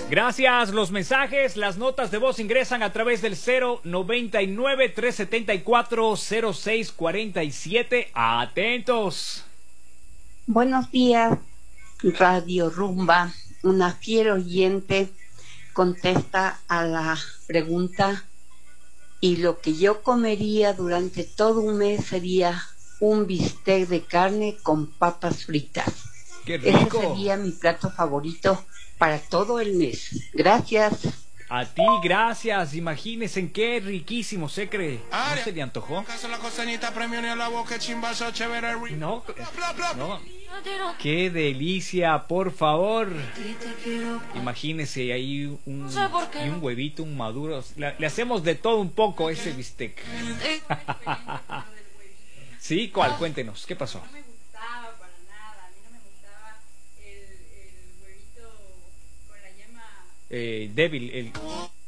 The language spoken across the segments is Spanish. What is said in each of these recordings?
Gracias. Los mensajes, las notas de voz ingresan a través del 099-374-0647. Atentos. Buenos días, Radio Rumba. Una fiera oyente contesta a la pregunta: y lo que yo comería durante todo un mes sería un bistec de carne con papas fritas. ¡Qué rico! Ese sería mi plato favorito para todo el mes. Gracias. A ti, gracias. Imagínense qué riquísimo, se cree. ¿No se le antojó? No, no. Qué delicia, por favor. Imagínese ahí un huevito, un maduro. Le hacemos de todo un poco ese bistec. ¿Sí? ¿Cuál? Cuéntenos, ¿qué pasó? No me gustaba para nada. A mí no me gustaba el huevito con la yema débil, el... que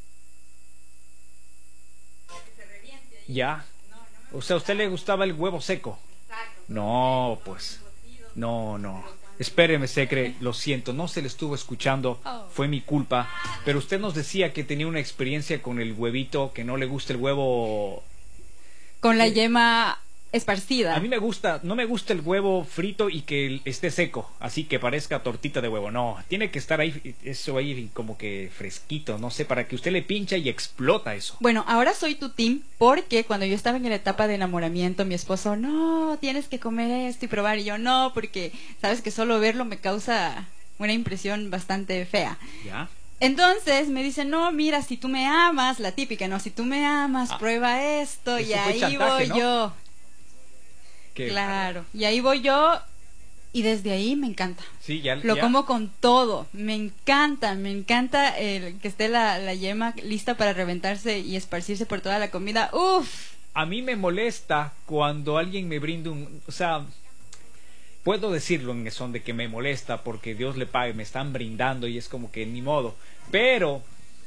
se reviente ahí. Ya. No O sea, ¿a usted le gustaba el huevo seco? Exacto. No, pues. No. Espéreme, Secre, lo siento, no se le estuvo escuchando, fue mi culpa. Pero usted nos decía que tenía una experiencia con el huevito, que no le gusta el huevo... Con la yema esparcida. A mí me gusta, no me gusta el huevo frito y que esté seco, así que parezca tortita de huevo. No, tiene que estar ahí, eso ahí como que fresquito, no sé, para que usted le pincha y explota eso. Bueno, ahora soy tu team porque cuando yo estaba en la etapa de enamoramiento, mi esposo, no, tienes que comer esto y probar. Y yo, no, porque sabes que solo verlo me causa una impresión bastante fea. ¿Ya? Entonces me dice, no, mira, si tú me amas, la típica, no, si tú me amas, prueba esto. Eso Y fue ahí chantaje, voy ¿no? yo. ¿Qué? Claro, y ahí voy yo y desde ahí me encanta. Sí, ya, Lo ya. como con todo, me encanta el que esté la yema lista para reventarse y esparcirse por toda la comida. Uf. A mí me molesta cuando alguien me brinda o sea, puedo decirlo en son de que me molesta porque Dios le pague, me están brindando y es como que ni modo, pero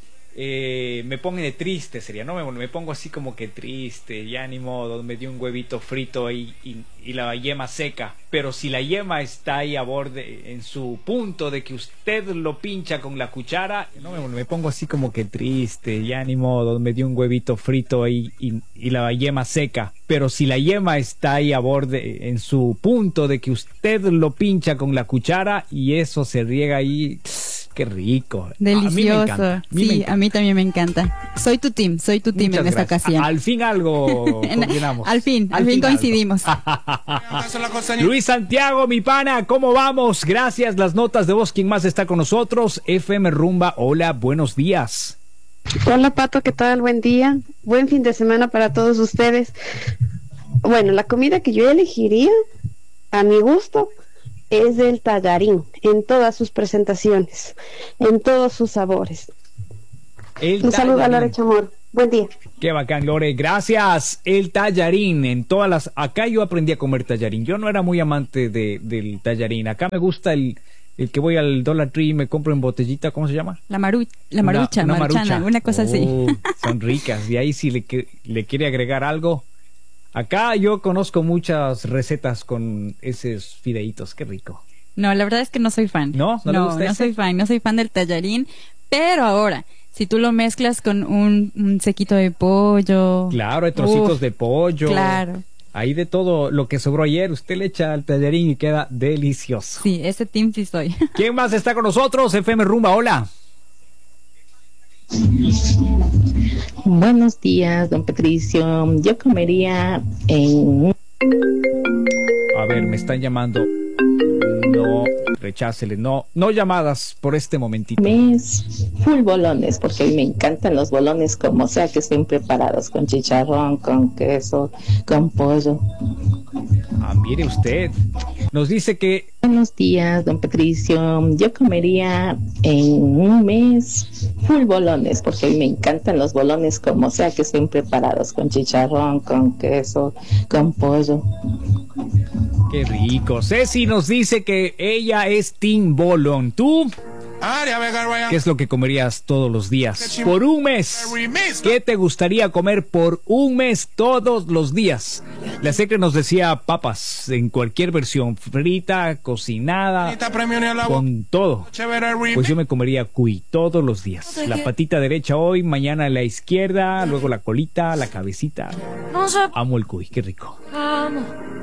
me pone de triste, sería, no me pongo así como que triste, ya ni modo, me dio un huevito frito ahí y la yema seca, pero si la yema está ahí a borde, en su punto de que usted lo pincha con la cuchara, no me pongo así como que triste, ya ni modo, me dio un huevito frito ahí y la yema seca, pero si la yema está ahí a borde, en su punto de que usted lo pincha con la cuchara y eso se riega ahí, qué rico. Delicioso. A mí me encanta. Sí, a mí también me encanta. Soy tu team Muchas en esta gracias. ocasión. Al fin algo coordinamos. Al fin algo. coincidimos. Luis Santiago, mi pana, ¿cómo vamos? Gracias, las notas de voz. ¿Quién más está con nosotros? FM Rumba, hola, buenos días. Hola Pato, ¿qué tal? Buen día, buen fin de semana para todos ustedes. Bueno, la comida que yo elegiría, a mi gusto, es el tallarín, en todas sus presentaciones, en todos sus sabores. Un saludo a Lore Chamor, buen día. Qué bacán, Lore, gracias. El tallarín, en todas las... Acá yo aprendí a comer tallarín, yo no era muy amante del tallarín, acá me gusta el que voy al Dollar Tree y me compro en botellita, ¿cómo se llama? La marucha, una maruchana, maruchana, una cosa así. Son ricas, y ahí si le quiere agregar algo. Acá yo conozco muchas recetas con esos fideitos, qué rico. No, la verdad es que no soy fan. ¿No? ¿No le gusta ese? No soy fan del tallarín, pero ahora, si tú lo mezclas con un sequito de pollo. Claro, hay trocitos de pollo. Claro. Ahí de todo lo que sobró ayer, usted le echa al tallarín y queda delicioso. Sí, ese team sí soy. ¿Quién más está con nosotros? FM Rumba, hola. Buenos días, don Patricio. Yo comería en... A ver, me están llamando. No, rechácele. No llamadas por este momentito. Mes full bolones, porque a mí me encantan los bolones como sea que estén preparados, con chicharrón, con queso, con pollo. Ah, mire usted. Nos dice que... Buenos días, don Patricio. Yo comería en un mes full bolones, porque a mí me encantan los bolones como sea que estén preparados, con chicharrón, con queso, con pollo. Qué rico. Ceci nos dice que ella es Team Bolón. ¿Tú? ¿Qué es lo que comerías todos los días? Por un mes. ¿Qué te gustaría comer por un mes todos los días? La Secre nos decía papas en cualquier versión, frita, cocinada, con todo. Pues yo me comería cuy todos los días. La patita derecha hoy, mañana la izquierda, luego la colita, la cabecita. Amo el cuy, qué rico.